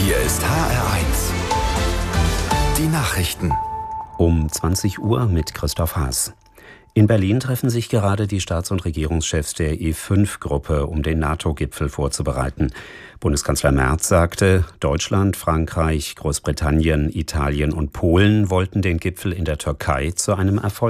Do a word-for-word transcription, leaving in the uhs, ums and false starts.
Hier ist H R eins. Die Nachrichten. Um zwanzig Uhr mit Christoph Haas. In Berlin treffen sich gerade die Staats- und Regierungschefs der E fünf Gruppe, um den NATO-Gipfel vorzubereiten. Bundeskanzler Merz sagte, Deutschland, Frankreich, Großbritannien, Italien und Polen wollten den Gipfel in der Türkei zu einem Erfolg